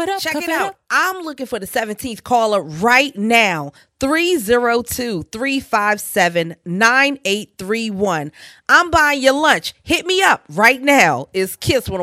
it up. Check it out. I'm looking for the 17th caller right now. 302-357-9831. I'm buying your lunch. Hit me up right now. It's Kiss 101.